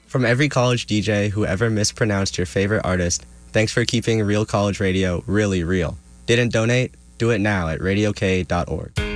From every college DJ who ever mispronounced your favorite artist, thanks for keeping Real College Radio really real. Didn't donate? Do it now at radiok.org.